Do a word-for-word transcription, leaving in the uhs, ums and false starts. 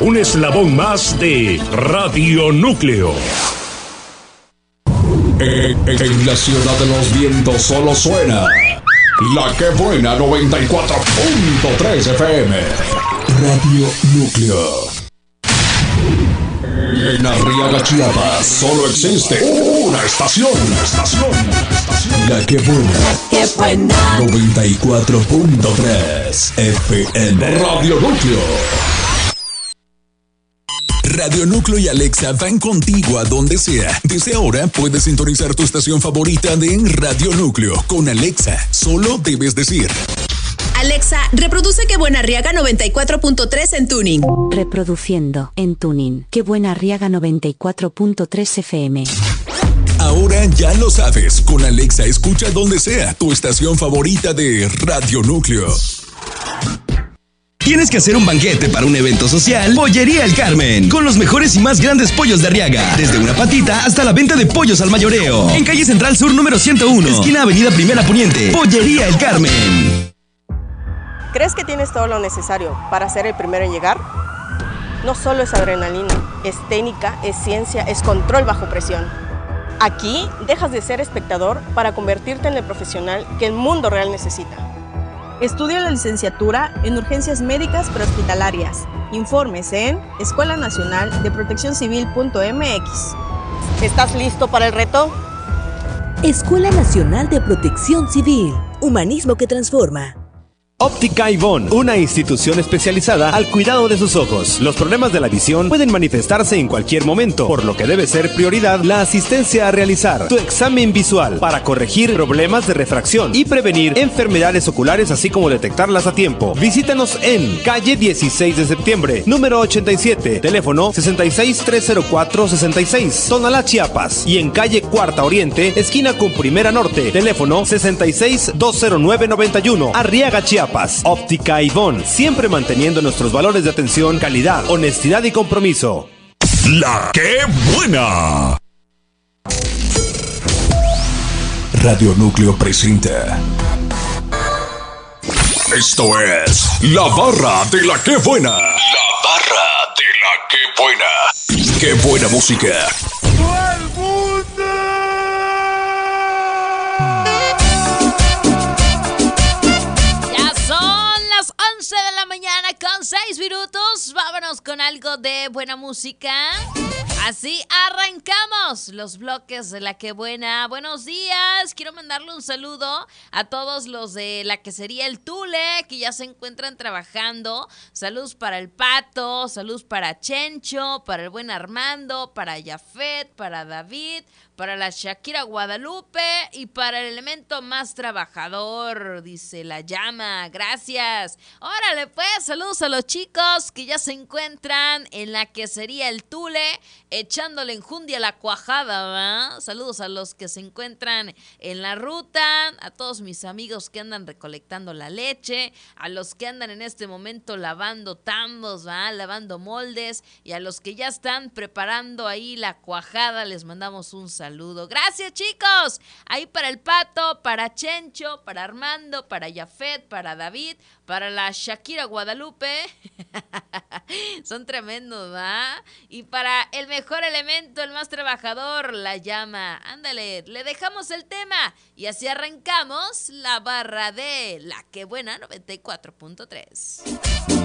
un eslabón más de Radio Núcleo. En, en la ciudad de los vientos solo suena La Que Buena noventa y cuatro punto tres F M. Radio Núcleo. En Arriaga, Chiapas, solo existe una estación. Una estación. Una estación. La Que Buena. ¡Qué buena! noventa y cuatro punto tres F M. Radio Núcleo. Radio Núcleo y Alexa van contigo a donde sea. Desde ahora puedes sintonizar tu estación favorita de Radio Núcleo. Con Alexa, solo debes decir: Alexa, reproduce Qué Buena Arriaga noventa y cuatro punto tres en tuning. Reproduciendo en tuning Qué Buena Arriaga noventa y cuatro punto tres F M. Ahora ya lo sabes. Con Alexa escucha donde sea tu estación favorita de Radio Núcleo. ¿Tienes que hacer un banquete para un evento social? Pollería El Carmen, con los mejores y más grandes pollos de Arriaga. Desde una patita hasta la venta de pollos al mayoreo. En calle Central Sur número ciento uno, esquina Avenida Primera Poniente. Pollería El Carmen. ¿Crees que tienes todo lo necesario para ser el primero en llegar? No solo es adrenalina, es técnica, es ciencia, es control bajo presión. Aquí dejas de ser espectador para convertirte en el profesional que el mundo real necesita. Estudia la licenciatura en Urgencias Médicas Prehospitalarias. Informes en escuela nacional de protección civil punto m x. ¿Estás listo para el reto? Escuela Nacional de Protección Civil. Humanismo que transforma. Óptica Ivonne, una institución especializada al cuidado de sus ojos. Los problemas de la visión pueden manifestarse en cualquier momento, por lo que debe ser prioridad la asistencia a realizar tu examen visual para corregir problemas de refracción y prevenir enfermedades oculares, así como detectarlas a tiempo. Visítanos en calle dieciséis de septiembre, número ochenta y siete, teléfono sesenta y seis, trescientos cuatro, sesenta y seis, Tonalá, Chiapas, y en calle Cuarta Oriente, esquina con Primera Norte, teléfono sesenta y seis, doscientos nueve, noventa y uno, Arriaga, Chiapas. Óptica Ivonne, siempre manteniendo nuestros valores de atención, calidad, honestidad y compromiso. La Que Buena. Radio Núcleo presenta. Esto es La Barra de La Que Buena. La Barra de La Que Buena. Qué buena música. De la mañana con seis minutos. Vámonos con algo de buena música. Así arrancamos los bloques de La Que Buena. Buenos días. Quiero mandarle un saludo a todos los de la quesería El Tule, que ya se encuentran trabajando. Saludos para el Pato, saludos para Chencho, para el buen Armando, para Yafet, para David, para la Shakira Guadalupe y para el elemento más trabajador, dice la llama. Gracias. Órale pues, saludos a los chicos que ya se encuentran en la quesería El Tule, echándole enjundia a la cuajada, ¿verdad? Saludos a los que se encuentran en la ruta, a todos mis amigos que andan recolectando la leche, a los que andan en este momento lavando tambos, ¿verdad? Lavando moldes, y a los que ya están preparando ahí la cuajada, les mandamos un saludo. Gracias, chicos. Ahí para el Pato, para Chencho, para Armando, para Yafet, para David, para la Shakira Guadalupe. Son tremendos, ¿verdad? Y para el mejor elemento, el más trabajador, la llama. Ándale, le dejamos el tema y así arrancamos la barra de La Que Buena noventa y cuatro punto tres.